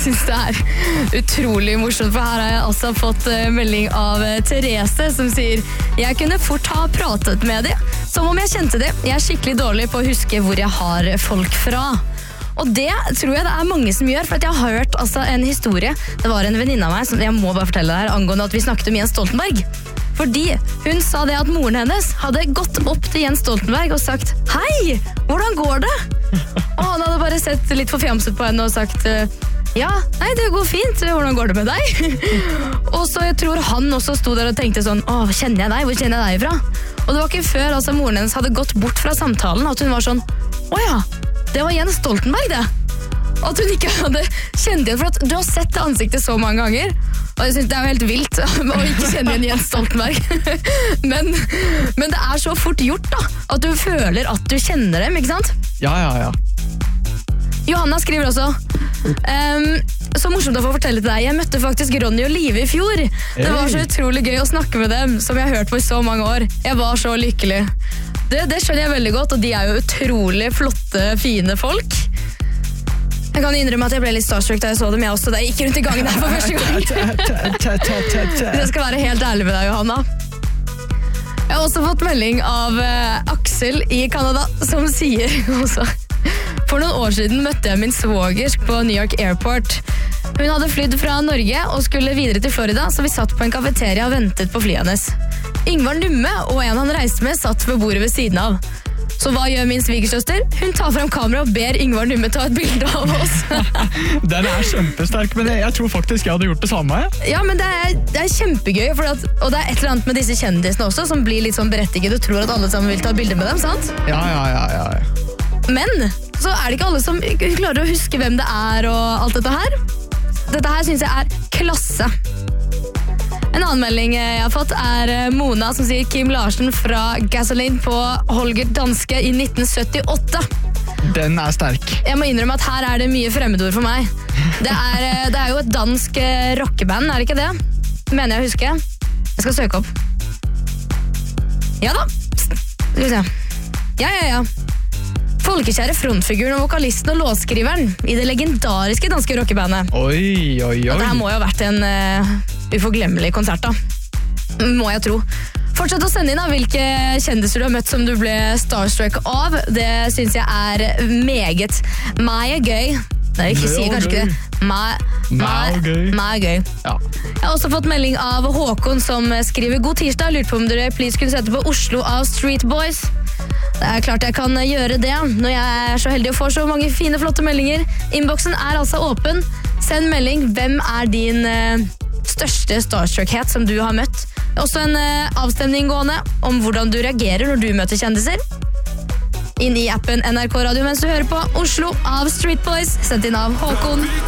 synes det utrolig morsomt, for her har jeg altså fått melding av Therese som sier «Jeg kunne fort ha pratet med dem, som om jeg kjente dem. Jeg skikkelig dårlig på å huske hvor jeg har folk fra». Og det tror jeg det mange som gjør, for at jeg har hørt altså, en historie. Det var en venninne av meg, som jeg må bare fortelle det her, angående at vi snakket om Jens Stoltenberg. Fordi hun sa det at moren hennes hadde gått opp til Jens Stoltenberg og sagt «Hei, hvordan går det?» Og han hadde bare sett litt forfjamset på henne og sagt «Ja, nei, det går fint, hvordan går det med deg?» Og så jeg tror han også sto der og tenkte sånn «Åh, kjenner jeg deg? Hvor kjenner jeg deg fra?» Og det var ikke før altså, moren hennes hadde gått bort fra samtalen at hun var sånn «Åja, det var Jens Stoltenberg det!» At hun ikke hadde kjent igjen, for at du har sett det ansiktet så mange ganger. Og jeg synes det jo helt vilt å ikke kjenne igjen Jens Stoltenberg. men det så fort gjort da, at du føler at du kjenner dem, ikke sant? Ja. Johanna skriver også så morsomt å få fortelle til deg. Jeg møtte faktisk Ronny og Live i fjor. Det var så utrolig gøy å snakke med dem, som jeg har hørt på i så mange år. Jeg var så lykkelig. Det skjønner jeg veldig godt, og de jo utrolig flotte, fine folk. Jeg kan innrømme at jeg ble litt starstruck da jeg så dem, jeg også, da jeg gikk rundt i gangen her for første gang. Jeg skal være helt ærlig med deg, Johanna. Jeg har også fått melding av Aksel i Canada, som sier også for noen år siden møtte jeg min svoger på New York Airport. Hun hadde flydd fra Norge og skulle videre til Florida, så vi satt på en kafeteria og ventet på flyet hennes. Yngvar Numme og en han reiste med satt ved bordet ved siden av. Så hva gjør min svigersøster? Hun tar frem kamera og ber Yngvar Numme ta et bilde av oss. Den kjempesterk, men jeg tror faktisk jeg hadde gjort det samme. Ja, men det kjempegøy, og det et eller annet med disse kjendisene også, som blir litt sånn berettiget og tror at alle sammen vil ta et bilde med dem, sant? Ja. Men så det ikke alle som klarer å huske hvem det og alt dette her. Dette her synes jeg klasse. En annen melding jeg har fått Mona som sier Kim Larsen fra Gasoline på Holger Danske i 1978. Den sterk. Jeg må innrømme at her det mye fremmedord for meg. Det jo et dansk rockeband, det ikke det? Mener jeg å huske. Jeg skal søke opp. Ja da. Skal vi se. Ja. Folkekjære frontfiguren og vokalisten og låtskriveren i det legendariske danske rockebandet. Oi. Dette her må jo ha vært en uforglemmelig konsert da. Må jeg tro. Fortsett å sende inn hvilke kjendiser du har møtt som du ble starstruck av. Det synes jeg meget gøy. Nei, ikke si kanskje ikke det. Gøy. Ja. Jeg har også fått melding av Håkon som skriver God tirsdag, lurt på om dere please kunne sette på Oslo av Street Boys. Det klart jeg kan gjøre det når jeg så heldig å få så mange fine, flotte meldinger. Inboxen altså åpen. Send melding. Hvem din største starstruckhet som du har møtt? Også en avstemning gående om hvordan du reagerer når du møter kjendiser. Inn i appen NRK Radio mens du hører på Oslo av Street Boys, sendt inn av Håkon.